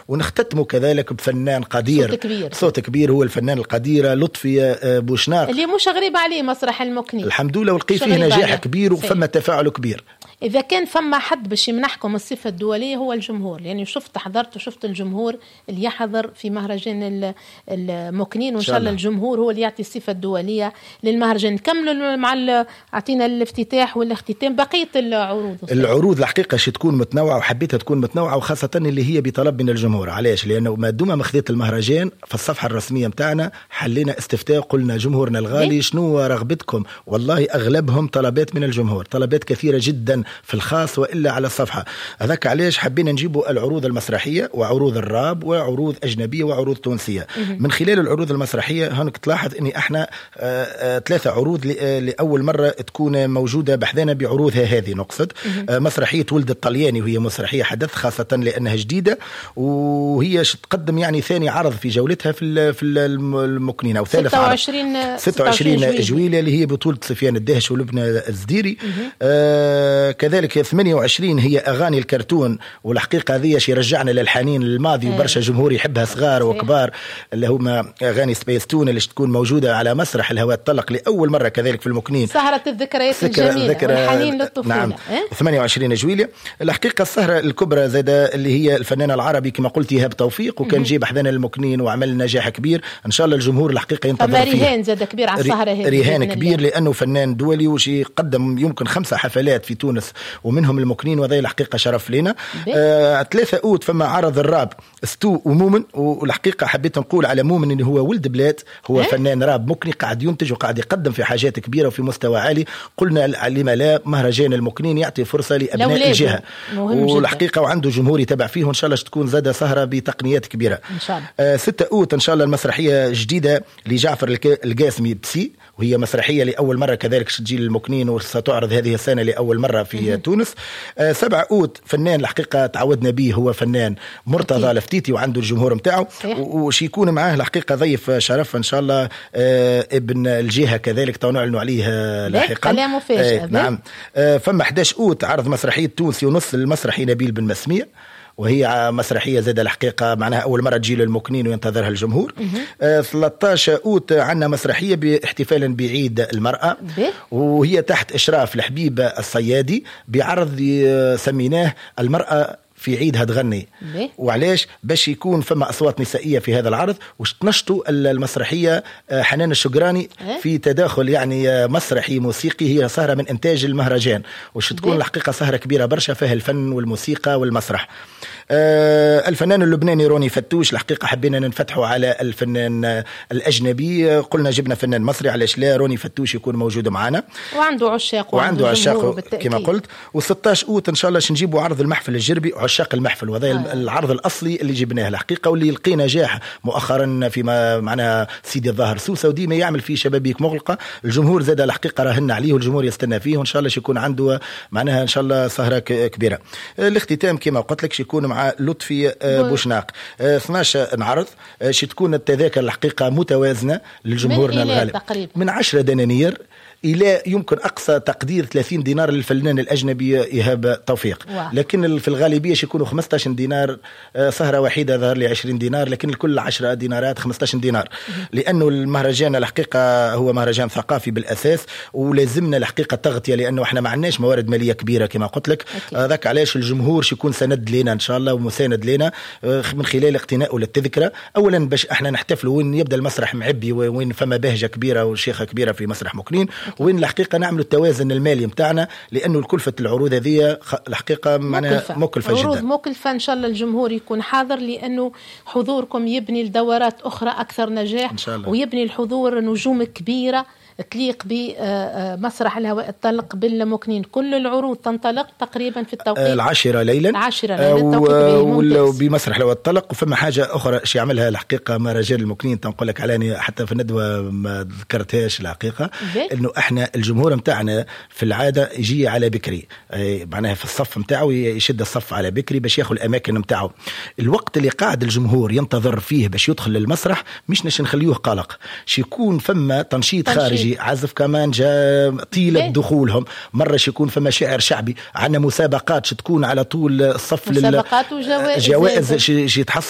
ونختتموا كذلك بفنان قدير صوت كبير هو الفنان القدير لطفي بوشناق اللي مش غريب عليه مسرح المكنين الحمد لله، ولقي فيه نجاح كبير وفما تفاعل كبير. إذا كان فما حد باش يمنحكم الصفة الدولية هو الجمهور، يعني شفت الجمهور اللي يحضر في مهرجان المكنين، وإن شاء الله الجمهور هو اللي يعطي الصفة الدولية للمهرجان. نكملوا مع عطينا الافتتاح والاختتام بقية العروض الحقيقة تكون متنوعة، وحبيتها تكون متنوعة وخاصة اللي هي بطلب من الجمهور. علاش؟ لأنه ما دوما مخذت المهرجان في الصفحة الرسمية متاعنا حلينا استفتاء، قلنا جمهورنا الغالي شنو رغبتكم؟ والله أغلبهم طلبات من الجمهور، طلبات كثيرة جدا في الخاص وإلا على الصفحة. هذاك علاش حبينا نجيبوا العروض المسرحية وعروض الراب وعروض أجنبية وعروض تونسية. من خلال العروض المسرحية هناك تلاحظ أني احنا 3 عروض لأول مرة تكون موجودة بحذانا بعروضها هذه. نقصد مسرحية ولد الطلياني، وهي مسرحية حدث خاصة لأنها جديدة، وهي تقدم يعني ثاني عرض في جولتها في المكنين أو ثالث عرض 26 جويلية اللي هي بطولة سفيان الدهش ولبنى الزديري. كذلك 28 هي أغاني الكرتون، والحقيقة هذه شي رجعنا للحنين للماضي وبرشا جمهور يحبها صغار وكبار، اللي هما أغاني سبيستون اللي تكون موجودة على مسرح الهواء الطلق لأول مرة كذلك في المكنين. سهرة الذكريات الجميلة والحنين للطفولة. نعم 28 جويلية. الحقيقة السهرة الكبرى زادة اللي هي الفنان العربي كما قلت إيهاب توفيق، وكان جيب حذانا المكنين وعمل نجاح كبير. إن شاء الله الجمهور الحقيقة ينتظر فيه. رهان زاد كبير على السهرة هذه، رهان كبير لأنه فنان دولي وشي قدم يمكن 5 حفلات في تونس ومنهم المكنين، وهذا الحقيقة شرف لنا. 3 أوت فما عرض الراب ستو ومومن، والحقيقة حبيت نقول على مومن إنه هو ولد بلاد، هو فنان راب مكني قاعد ينتج وقاعد يقدم في حاجات كبيرة وفي مستوى عالي. قلنا لما لا مهرجان المكنين يعطي فرصة لأبناء الجهة، والحقيقة وعنده جمهور يتابع فيه، وإن شاء الله تكون زادة سهرة بتقنيات كبيرة. إن شاء الله. 6 أوت إن شاء الله المسرحية جديدة لجعفر القاسمي بسي، وهي مسرحية لأول مرة كذلك تجي للمكنين وستعرض هذه السنة لأول مرة في تونس. 7 أوت فنان الحقيقة تعودنا به هو فنان مرتضى لفتيتي وعنده الجمهور متاعه، وش يكون معاه الحقيقة ضيف شرف إن شاء الله ابن الجهة كذلك تنعلنوا عليه لاحقا. كلام مفاجئ. نعم. فما 11 أوت عرض مسرحية تونسي ونص المسرحي نبيل بن مسمية، وهي مسرحية زادة الحقيقة معناها أول مرة تجي للمكنين وينتظرها الجمهور. 13 أوت عندنا مسرحية باحتفالا بعيد المرأة، وهي تحت إشراف الحبيب الصيادي بعرض سميناه المرأة في عيدها تغني. وعلاش؟ باش يكون فما أصوات نسائية في هذا العرض، وش تنشطوا المسرحية حنان الشجراني في تداخل يعني مسرحي موسيقي. هي سهرة من إنتاج المهرجان، وش تكون الحقيقة سهرة كبيرة برشا فيها الفن والموسيقى والمسرح. الفنان اللبناني روني فتوش، الحقيقة حبينا ننفتحوا على الفنان الأجنبي، قلنا جبنا فنان مصري، علاش لا روني فتوش يكون موجود معنا، وعنده عشاق كما قلت. و16 أوت إن شاء الله نجيبوا عرض المحفل الجربي عشاق المحفل، وهذا العرض الأصلي اللي جبناه الحقيقة، واللي يلقي نجاح مؤخرا فيما معنا سيدي الظاهر سوسة، وديما يعمل فيه شبابيك مغلقة. الجمهور زاد الحقيقة راهن عليه والجمهور يستنى فيه، وإن شاء الله يكون عنده معناها إن شاء الله سهرة كبيرة. الاختتام كما قلت لك يكون مع لطفي بوشناق. 12 نعرض تكون التذاكر الحقيقة متوازنة للجمهورنا الغالي، من 10 دنانير إلى يمكن أقصى تقدير 30 دينار للفنان الأجنبي إيهاب توفيق. لكن في الغالبية يكونوا 15 دينار، سهرة وحيدة ظهر لي 20 دينار، لكن الكل 10 دينارات 15 دينار، لأنه المهرجان الحقيقة هو مهرجان ثقافي بالأساس، ولازمنا الحقيقة تغطية، لأنه احنا ما عندناش موارد مالية كبيرة كما قلت لك. ذاك علاش الجمهور يكون سند لنا إن شاء الله ومساند لنا من خلال اقتناء للتذكرة. أولا باش احنا نحتفلوا وين يبدأ المسرح معبي، وين فما بهجة كبيرة وشيخة كبيرة في مسرح مكنين، وين الحقيقة نعمل التوازن المالي متاعنا، لأنه الكلفة العروض هذه الحقيقة معناها مكلفة جدا. عروض مكلفة، إن شاء الله الجمهور يكون حاضر، لأنه حضوركم يبني لدورات أخرى أكثر نجاح، ويبني الحضور نجوم كبيرة تليق بمسرح الهواء الطلق بالمكنين. كل العروض تنطلق تقريبا في التوقيت 10 ليلا وبمسرح الهواء الطلق. وفما حاجة أخرى شي عملها الحقيقة مهرجان المكنين تنقول لك علاني حتى في الندوة ما ذكرتهاش الحقيقة، إنه إحنا الجمهور متاعنا في العادة يجي على بكري، معناها في الصف متاعه يشد الصف على بكري باش ياخذ الأماكن متاعه. الوقت اللي قاعد الجمهور ينتظر فيه باش يدخل للمسرح مش نخليوه قلق، يكون فما تنشيط خارجي، عزف كمان جاء طيلة دخولهم، مرة يكون فما شعر شعبي، عندنا مسابقات تكون على طول الصف، مسابقات وجوائز يتحصل